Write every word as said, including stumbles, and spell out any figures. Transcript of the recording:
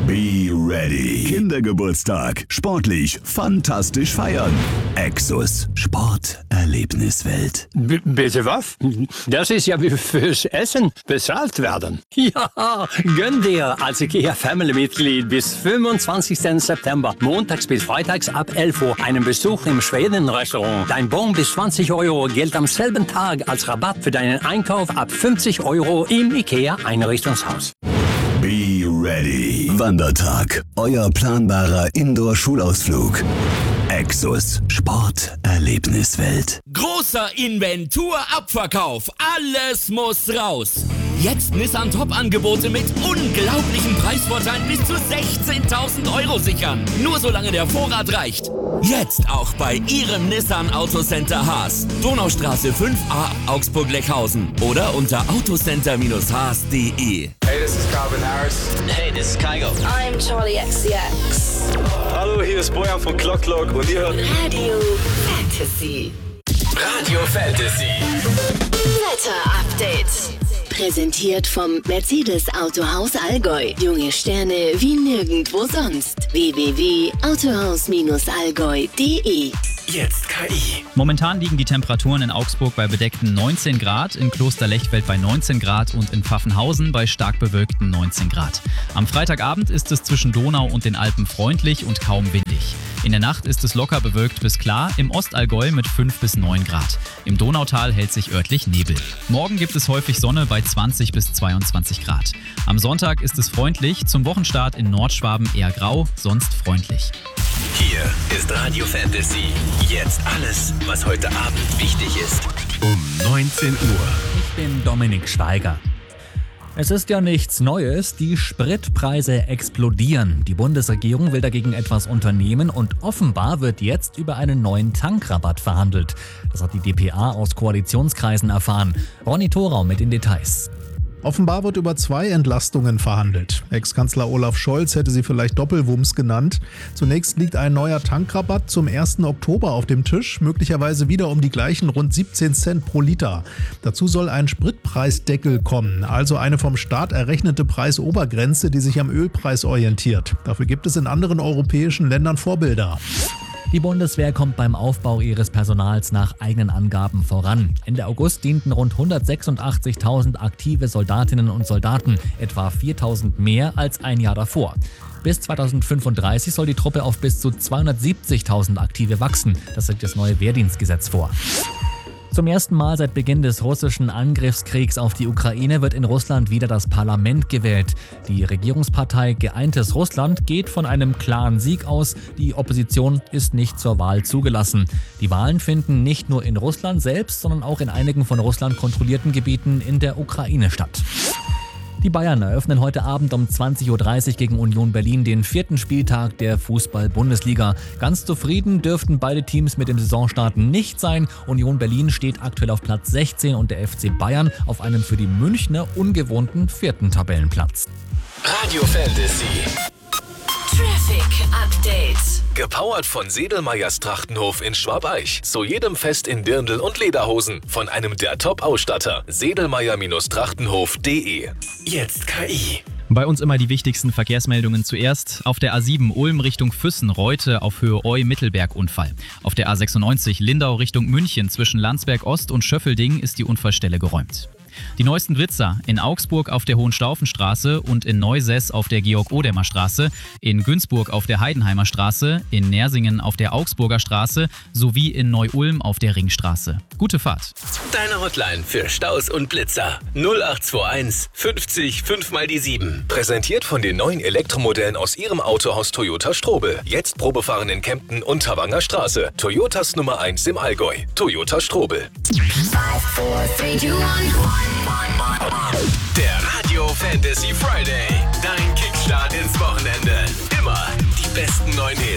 Be ready. Kindergeburtstag. Sportlich, fantastisch feiern. Exus. Sporterlebniswelt. B- bitte was? Das ist ja wie fürs Essen bezahlt werden. Ja, gönn dir als IKEA Family-Mitglied bis fünfundzwanzigsten September, montags bis freitags ab elf Uhr, einen Besuch im Schweden-Restaurant. Dein Bon bis zwanzig Euro gilt am selben Tag als Rabatt für deinen Einkauf ab fünfzig Euro im IKEA-Einrichtungshaus. Be ready. Wandertag. Euer planbarer Indoor-Schulausflug. Exus. Sporterlebniswelt. Großer Inventur-Abverkauf. Alles muss raus. Jetzt Nissan Top-Angebote mit unglaublichen Preisvorteilen bis zu sechzehntausend Euro sichern. Nur solange der Vorrat reicht. Jetzt auch bei Ihrem Nissan Autocenter Haas. Donaustraße fünf a Augsburg-Leckhausen. Oder unter autocenter Haas punkt de. Hey, this is Calvin Harris. Hey, this is Kygo. I'm Charlie X C X. Hallo, hier ist Bojan von Clock Clock und ihr hört Radio Fantasy. Radio Fantasy. Wetter Update. Präsentiert vom Mercedes Autohaus Allgäu. Junge Sterne wie nirgendwo sonst. w w w punkt autohaus allgäu punkt de. Jetzt K I. Momentan liegen die Temperaturen in Augsburg bei bedeckten neunzehn Grad, in Kloster-Lechfeld bei neunzehn Grad und in Pfaffenhausen bei stark bewölkten neunzehn Grad. Am Freitagabend ist es zwischen Donau und den Alpen freundlich und kaum windig. In der Nacht ist es locker bewölkt bis klar, im Ostallgäu mit fünf bis neun Grad. Im Donautal hält sich örtlich Nebel. Morgen gibt es häufig Sonne bei zwanzig bis zweiundzwanzig Grad. Am Sonntag ist es freundlich, zum Wochenstart in Nordschwaben eher grau, sonst freundlich. Hier ist Radio Fantasy. Jetzt alles, was heute Abend wichtig ist. Um neunzehn Uhr. Ich bin Dominik Schweiger. Es ist ja nichts Neues, die Spritpreise explodieren. Die Bundesregierung will dagegen etwas unternehmen und offenbar wird jetzt über einen neuen Tankrabatt verhandelt. Das hat die d p a aus Koalitionskreisen erfahren. Ronny Thorau mit den Details. Offenbar wird über zwei Entlastungen verhandelt. Ex-Kanzler Olaf Scholz hätte sie vielleicht Doppelwumms genannt. Zunächst liegt ein neuer Tankrabatt zum ersten Oktober auf dem Tisch, möglicherweise wieder um die gleichen rund siebzehn Cent pro Liter. Dazu soll ein Spritpreisdeckel kommen, also eine vom Staat errechnete Preisobergrenze, die sich am Ölpreis orientiert. Dafür gibt es in anderen europäischen Ländern Vorbilder. Die Bundeswehr kommt beim Aufbau ihres Personals nach eigenen Angaben voran. Ende August dienten rund hundertsechsundachtzigtausend aktive Soldatinnen und Soldaten, etwa viertausend mehr als ein Jahr davor. Bis zweitausendfünfunddreißig soll die Truppe auf bis zu zweihundertsiebzigtausend Aktive wachsen. Das sieht das neue Wehrdienstgesetz vor. Zum ersten Mal seit Beginn des russischen Angriffskriegs auf die Ukraine wird in Russland wieder das Parlament gewählt. Die Regierungspartei Geeintes Russland geht von einem klaren Sieg aus. Die Opposition ist nicht zur Wahl zugelassen. Die Wahlen finden nicht nur in Russland selbst, sondern auch in einigen von Russland kontrollierten Gebieten in der Ukraine statt. Die Bayern eröffnen heute Abend um zwanzig Uhr dreißig gegen Union Berlin den vierten Spieltag der Fußball-Bundesliga. Ganz zufrieden dürften beide Teams mit dem Saisonstart nicht sein. Union Berlin steht aktuell auf Platz sechzehn und der F C Bayern auf einem für die Münchner ungewohnten vierten Tabellenplatz. Radio Fantasy. Traffic Update. Gepowert von Sedelmeyers Trachtenhof in Schwabeich. Zu jedem Fest in Dirndl und Lederhosen. Von einem der Top-Ausstatter. Sedelmeyer Trachtenhof punkt de. Jetzt K I. Bei uns immer die wichtigsten Verkehrsmeldungen zuerst. Auf der A sieben Ulm Richtung Füssen-Reute auf Höhe Eu-Mittelberg Unfall. Auf der A sechsundneunzig Lindau Richtung München zwischen Landsberg Ost und Schöffelding ist die Unfallstelle geräumt. Die neuesten Blitzer in Augsburg auf der Hohenstaufenstraße und in Neusess auf der Georg-Odemer-Straße, in Günzburg auf der Heidenheimer Straße, in Nersingen auf der Augsburger Straße sowie in Neu-Ulm auf der Ringstraße. Gute Fahrt. Deine Hotline für Staus und Blitzer. null acht zwei eins fünfzig fünf mal die sieben. Präsentiert von den neuen Elektromodellen aus Ihrem Autohaus Toyota Strobel. Jetzt Probefahren in Kempten und Tawanger Straße. Toyotas Nummer eins im Allgäu. Toyota Strobel. Der Radio Fantasy Friday. Dein Kickstart ins Wochenende. Immer die besten neuen Hits.